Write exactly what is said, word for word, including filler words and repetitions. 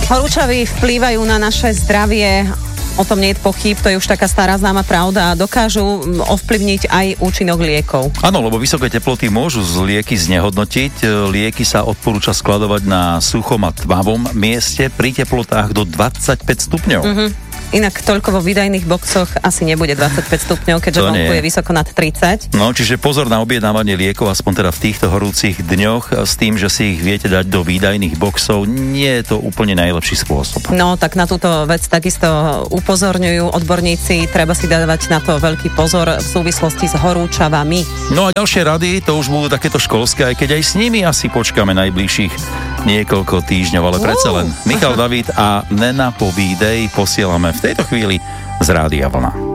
Horúčavy vplývajú na naše zdravie, o tom nie je pochyb, to je už taká stará známa pravda a dokážu ovplyvniť aj účinok liekov. Áno, lebo vysoké teploty môžu z lieky znehodnotiť. Lieky sa odporúča skladovať na suchom a tmavom mieste pri teplotách do dvadsaťpäť stupňov. Mhm. Inak toľko vo výdajných boxoch asi nebude dvadsaťpäť stupňov, keďže vonku je vysoko nad tridsať. No, čiže pozor na objednávanie liekov, aspoň teda v týchto horúcich dňoch, s tým, že si ich viete dať do výdajných boxov. Nie je to úplne najlepší spôsob. No, tak na túto vec takisto upozorňujú odborníci. Treba si dávať na to veľký pozor v súvislosti s horúčavami. No a ďalšie rady, to už budú takéto školské, aj keď aj s nimi asi počkáme najbližších niekoľko týždňov, ale predsa len Michal David a Nenapovídej posielame v tejto chvíli z Rádia Vlna.